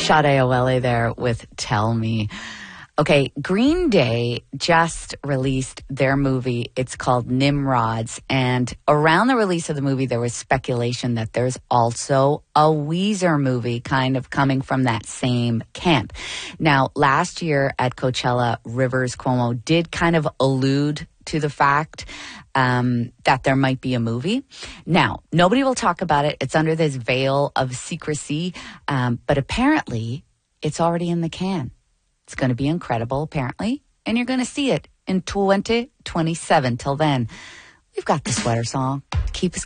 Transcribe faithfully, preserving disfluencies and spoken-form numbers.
Sade Awele there with Tell Me. Okay, Green Day just released their movie. It's called Nimrods. And around the release of the movie, there was speculation that there's also a Weezer movie kind of coming from that same camp. Now, last year at Coachella, Rivers Cuomo did kind of allude to the fact um, that there might be a movie. Now, nobody will talk about it. It's under this veil of secrecy. Um, but apparently, it's already in the can. It's going to be incredible, apparently, and you're going to see it in twenty twenty-seven. Till then, we've got the sweater song. Keep us